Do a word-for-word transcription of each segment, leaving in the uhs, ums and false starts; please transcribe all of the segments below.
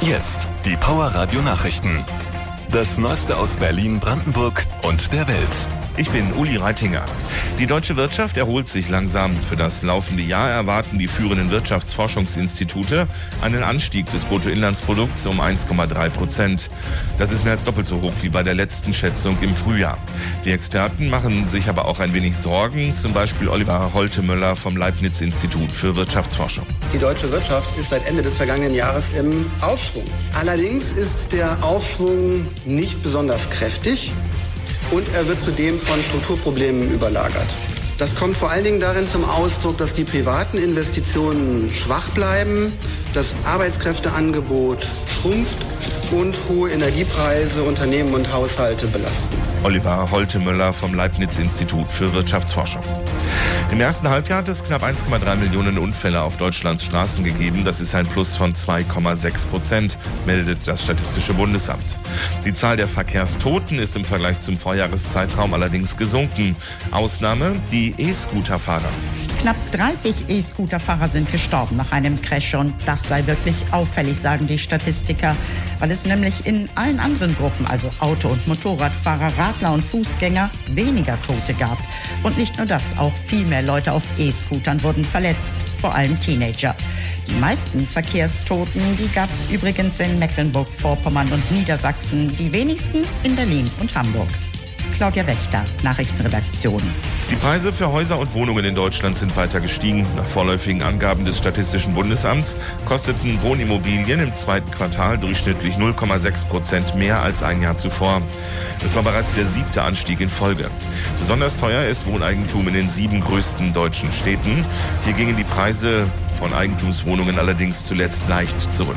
Jetzt die Power Radio Nachrichten. Das Neueste aus Berlin, Brandenburg und der Welt. Ich bin Uli Reitinger. Die deutsche Wirtschaft erholt sich langsam. Für das laufende Jahr erwarten die führenden Wirtschaftsforschungsinstitute einen Anstieg des Bruttoinlandsprodukts um eins Komma drei Prozent. Das ist mehr als doppelt so hoch wie bei der letzten Schätzung im Frühjahr. Die Experten machen sich aber auch ein wenig Sorgen, zum Beispiel Oliver Holtemöller vom Leibniz-Institut für Wirtschaftsforschung. Die deutsche Wirtschaft ist seit Ende des vergangenen Jahres im Aufschwung. Allerdings ist der Aufschwung nicht besonders kräftig. Und er wird zudem von Strukturproblemen überlagert. Das kommt vor allen Dingen darin zum Ausdruck, dass die privaten Investitionen schwach bleiben, das Arbeitskräfteangebot schrumpft und hohe Energiepreise Unternehmen und Haushalte belasten. Oliver Holtemöller vom Leibniz-Institut für Wirtschaftsforschung. Im ersten Halbjahr hat es knapp eins Komma drei Millionen Unfälle auf Deutschlands Straßen gegeben. Das ist ein Plus von zwei Komma sechs Prozent, meldet das Statistische Bundesamt. Die Zahl der Verkehrstoten ist im Vergleich zum Vorjahreszeitraum allerdings gesunken. Ausnahme die E-Scooter-Fahrer. Knapp dreißig E-Scooter-Fahrer sind gestorben nach einem Crash und das sei wirklich auffällig, sagen die Statistiker, weil es nämlich in allen anderen Gruppen, also Auto- und Motorradfahrer, Radler und Fußgänger, weniger Tote gab. Und nicht nur das, auch viel mehr Leute auf E-Scootern wurden verletzt, vor allem Teenager. Die meisten Verkehrstoten, die gab es übrigens in Mecklenburg-Vorpommern und Niedersachsen, die wenigsten in Berlin und Hamburg. Claudia Wächter, Nachrichtenredaktion. Die Preise für Häuser und Wohnungen in Deutschland sind weiter gestiegen. Nach vorläufigen Angaben des Statistischen Bundesamts kosteten Wohnimmobilien im zweiten Quartal durchschnittlich null Komma sechs Prozent mehr als ein Jahr zuvor. Es war bereits der siebte Anstieg in Folge. Besonders teuer ist Wohneigentum in den sieben größten deutschen Städten. Hier gingen die Preise von Eigentumswohnungen allerdings zuletzt leicht zurück.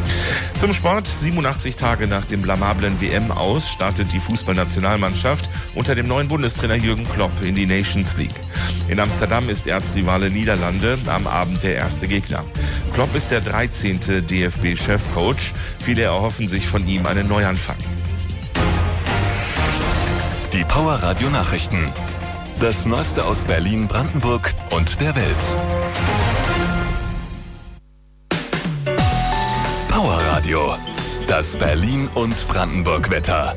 Zum Sport. siebenundachtzig Tage nach dem blamablen W M-Aus startet die Fußballnationalmannschaft unter dem neuen Bundestrainer Jürgen Klopp in die Nations League. In Amsterdam ist Erzrivale Niederlande am Abend der erste Gegner. Klopp ist der dreizehnte D F B-Chefcoach. Viele erhoffen sich von ihm einen Neuanfang. Die Power Radio Nachrichten. Das Neueste aus Berlin, Brandenburg und der Welt. Power Radio. Das Berlin und Brandenburg Wetter.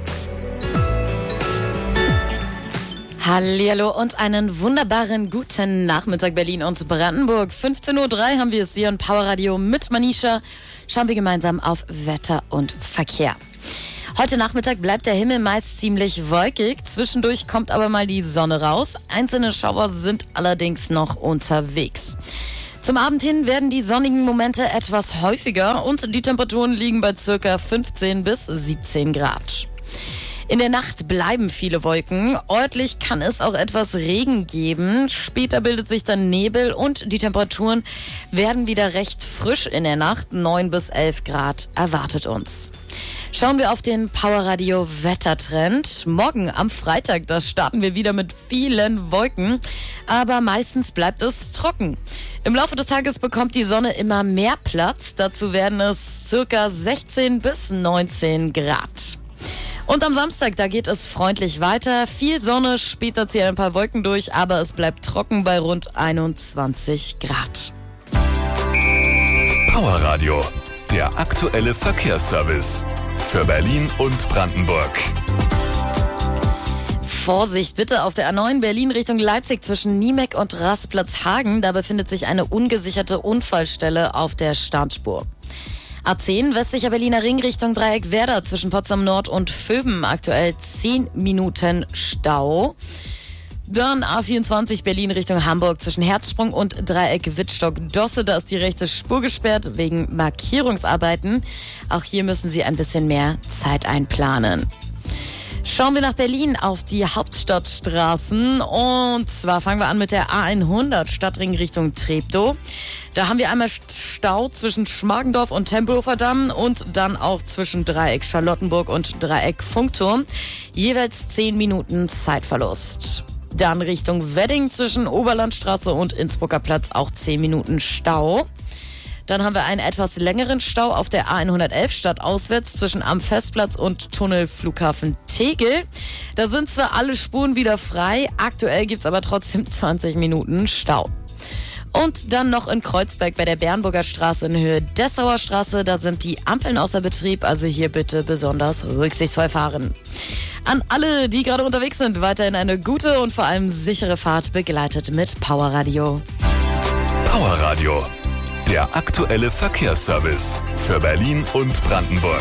Hallihallo und einen wunderbaren guten Nachmittag Berlin und Brandenburg. fünfzehn Uhr drei haben wir es hier in Power Radio mit Manisha. Schauen wir gemeinsam auf Wetter und Verkehr. Heute Nachmittag bleibt der Himmel meist ziemlich wolkig. Zwischendurch kommt aber mal die Sonne raus. Einzelne Schauer sind allerdings noch unterwegs. Zum Abend hin werden die sonnigen Momente etwas häufiger und die Temperaturen liegen bei ca. fünfzehn bis siebzehn Grad. In der Nacht bleiben viele Wolken. Örtlich kann es auch etwas Regen geben. Später bildet sich dann Nebel und die Temperaturen werden wieder recht frisch in der Nacht. neun bis elf Grad erwartet uns. Schauen wir auf den Powerradio Wettertrend. Morgen am Freitag, da starten wir wieder mit vielen Wolken, aber meistens bleibt es trocken. Im Laufe des Tages bekommt die Sonne immer mehr Platz. Dazu werden es circa sechzehn bis neunzehn Grad. Und am Samstag, da geht es freundlich weiter. Viel Sonne, später ziehen ein paar Wolken durch, aber es bleibt trocken bei rund einundzwanzig Grad. Power Radio, der aktuelle Verkehrsservice für Berlin und Brandenburg. Vorsicht bitte auf der A neun Berlin Richtung Leipzig zwischen Niemek und Rastplatz-Hagen. Da befindet sich eine ungesicherte Unfallstelle auf der Startspur. A zehn westlicher Berliner Ring Richtung Dreieck Werder zwischen Potsdam Nord und Vöben. Aktuell zehn Minuten Stau. Dann A vierundzwanzig Berlin Richtung Hamburg zwischen Herzsprung und Dreieck Wittstock-Dosse. Da ist die rechte Spur gesperrt wegen Markierungsarbeiten. Auch hier müssen Sie ein bisschen mehr Zeit einplanen. Schauen wir nach Berlin auf die Hauptstadtstraßen und zwar fangen wir an mit der A hundert Stadtring Richtung Treptow. Da haben wir einmal Stau zwischen Schmargendorf und Tempelhofer Damm und dann auch zwischen Dreieck Charlottenburg und Dreieck Funkturm. Jeweils zehn Minuten Zeitverlust. Dann Richtung Wedding zwischen Oberlandstraße und Innsbrucker Platz auch zehn Minuten Stau. Dann haben wir einen etwas längeren Stau auf der A hundertelf stadtauswärts zwischen Am Festplatz und Tunnel Flughafen Tegel. Da sind zwar alle Spuren wieder frei, aktuell gibt's aber trotzdem zwanzig Minuten Stau. Und dann noch in Kreuzberg bei der Bernburger Straße in Höhe Dessauer Straße. Da sind die Ampeln außer Betrieb, also hier bitte besonders rücksichtsvoll fahren. An alle, die gerade unterwegs sind, weiterhin eine gute und vor allem sichere Fahrt, begleitet mit Powerradio. Powerradio, der aktuelle Verkehrsservice für Berlin und Brandenburg.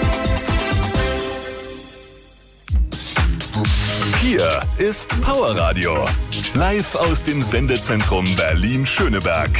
Hier ist Powerradio, live aus dem Sendezentrum Berlin-Schöneberg.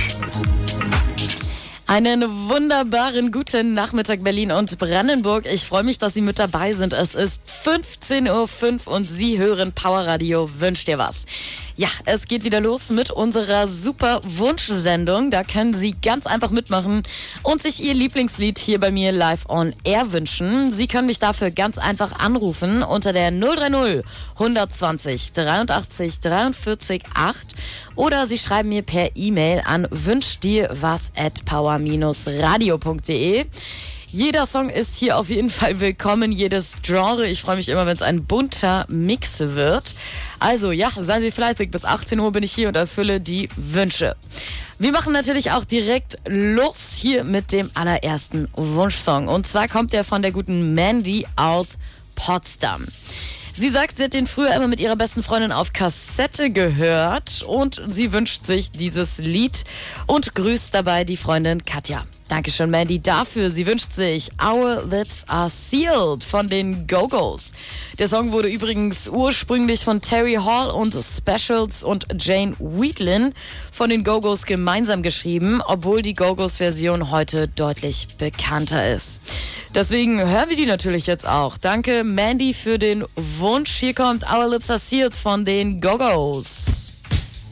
Einen wunderbaren guten Nachmittag Berlin und Brandenburg. Ich freue mich, dass Sie mit dabei sind. Es ist fünfzehn Uhr fünf und Sie hören Powerradio. Wünscht dir was? Ja, es geht wieder los mit unserer super Wunschsendung. Da können Sie ganz einfach mitmachen und sich Ihr Lieblingslied hier bei mir live on air wünschen. Sie können mich dafür ganz einfach anrufen unter der null drei null hundertzwanzig dreiundachtzig dreiundvierzig acht oder Sie schreiben mir per E-Mail an wünschdirwas at power radio punkt de. Jeder Song ist hier auf jeden Fall willkommen, jedes Genre. Ich freue mich immer, wenn es ein bunter Mix wird. Also ja, seien Sie fleißig. Bis achtzehn Uhr bin ich hier und erfülle die Wünsche. Wir machen natürlich auch direkt los hier mit dem allerersten Wunschsong. Und zwar kommt der von der guten Mandy aus Potsdam. Sie sagt, sie hat den früher immer mit ihrer besten Freundin auf Kassette gehört und sie wünscht sich dieses Lied und grüßt dabei die Freundin Katja. Dankeschön, Mandy, dafür. Sie wünscht sich Our Lips Are Sealed von den Go-Go's. Der Song wurde übrigens ursprünglich von Terry Hall und Specials und Jane Wheatlin von den Go-Go's gemeinsam geschrieben, obwohl die Go-Go's Version heute deutlich bekannter ist. Deswegen hören wir die natürlich jetzt auch. Danke, Mandy, für den Wunsch. Hier kommt Our Lips Are Sealed von den Go-Go's.